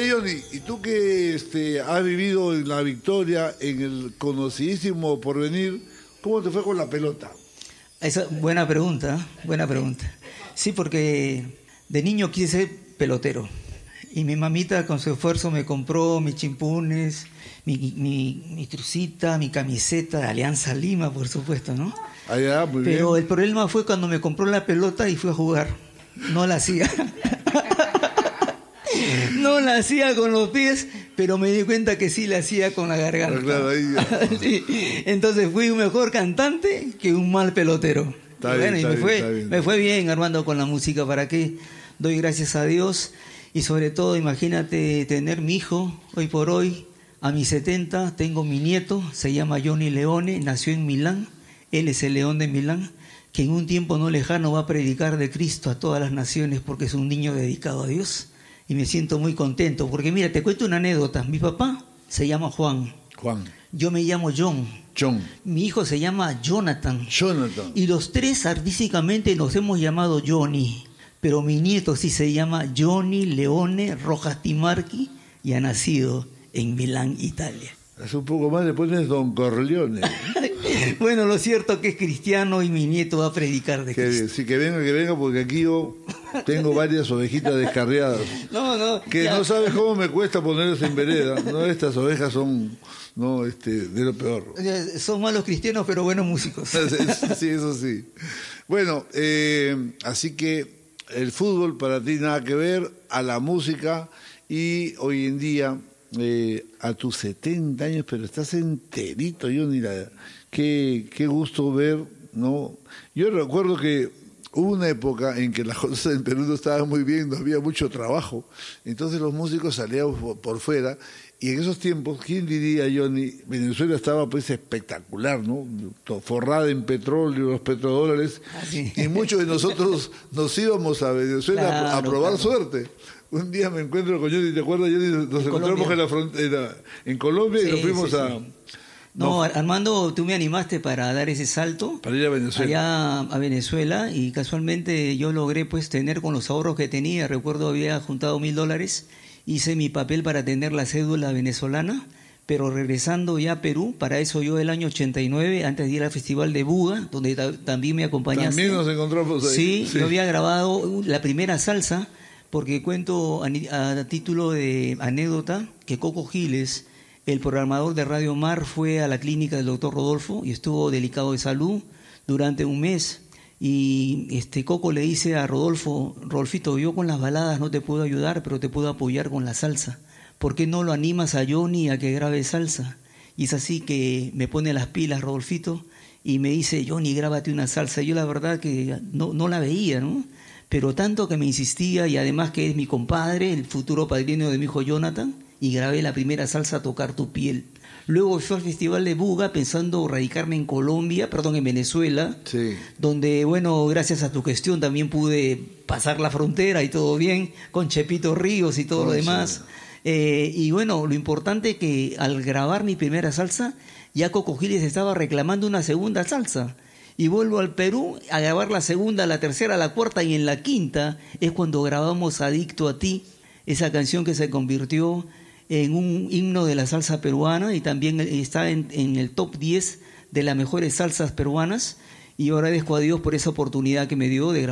Oye, Johnny, ¿y tú que has vivido en La Victoria, en el conocidísimo Porvenir, cómo te fue con la pelota? Esa, buena pregunta, buena pregunta. Sí, porque de niño quise ser pelotero. Y mi mamita con su esfuerzo me compró mis chimpunes, mi trucita, mi camiseta de Alianza Lima, por supuesto, ¿no? Allá, muy Pero bien. el problema fue cuando me compró la pelota y fui a jugar. No la hacía. No la hacía con los pies, pero me di cuenta que sí la hacía con la garganta. Claro, ahí ya. Sí. Entonces fui un mejor cantante que un mal pelotero. Está Y bien, bueno, está y bien, está bien. me fue bien, Armando, con la música. ¿Para qué? Doy gracias a Dios. Y sobre todo, imagínate tener mi hijo, hoy por hoy, a mis 70, tengo mi nieto, se llama Johnny Leone, nació en Milán, él es el León de Milán, que en un tiempo no lejano va a predicar de Cristo a todas las naciones porque es un niño dedicado a Dios. Y me siento muy contento, porque mira, te cuento una anécdota. Mi papá se llama Juan, yo me llamo John, mi hijo se llama Jonathan. Y los tres artísticamente nos hemos llamado Johnny. Pero mi nieto sí se llama Johnny Leone Rojas Timarchi y ha nacido en Milán, Italia. Es un poco más, le pones Don Corleone. Bueno, lo cierto que es cristiano y mi nieto va a predicar de Cristo. Sí, que venga, porque aquí yo tengo varias ovejitas descarriadas. No, que ya. No sabes cómo me cuesta ponerlas en vereda. No, estas ovejas son de lo peor. Son malos cristianos, pero buenos músicos. Sí, eso sí. Bueno, así que el fútbol para ti nada que ver, a la música, y hoy en día, a tus 70 años, pero estás enterito, Johnny, qué gusto ver, ¿no? Yo recuerdo que hubo una época en que las cosas en Perú no estaban muy bien, no había mucho trabajo, entonces los músicos salían por fuera, y en esos tiempos, ¿quién diría, Johnny? Venezuela estaba pues espectacular, ¿no? Forrada en petróleo, los petrodólares, y muchos de nosotros nos íbamos a Venezuela a probar suerte. Un día me encuentro con Johnny, ¿te acuerdas, Johnny? Nos encontramos en la frontera, en Colombia, y nos fuimos a... No, Armando, tú me animaste para dar ese salto. Para ir a Venezuela. Allá a Venezuela, y casualmente yo logré pues tener con los ahorros que tenía, recuerdo había juntado $1,000, hice mi papel para tener la cédula venezolana, pero regresando ya a Perú, para eso yo el año 89, antes de ir al Festival de Buga, donde también me acompañaste. También nos encontramos ahí. Sí, yo había grabado la primera salsa, porque cuento a título de anécdota que Coco Giles, el programador de Radio Mar, fue a la clínica del doctor Rodolfo y estuvo delicado de salud durante un mes. Y Coco le dice a Rodolfo: Rodolfito, yo con las baladas no te puedo ayudar, pero te puedo apoyar con la salsa. ¿Por qué no lo animas a Johnny a que grabe salsa? Y es así que me pone las pilas Rodolfito y me dice: Johnny, grábate una salsa. Yo la verdad que no la veía, ¿no? Pero tanto que me insistía, y además que es mi compadre, el futuro padrino de mi hijo Jonathan, y grabé la primera salsa, Tocar tu piel. Luego fui al Festival de Buga pensando radicarme en Venezuela, sí, donde, bueno, gracias a tu gestión también pude pasar la frontera y todo bien, con Chepito Ríos y todo lo demás. Y bueno, lo importante que al grabar mi primera salsa, ya Coco Giles estaba reclamando una segunda salsa. Y vuelvo al Perú a grabar la segunda, la tercera, la cuarta, y en la quinta es cuando grabamos Adicto a ti, esa canción que se convirtió en un himno de la salsa peruana y también está en el top 10 de las mejores salsas peruanas. Y yo agradezco a Dios por esa oportunidad que me dio de grabar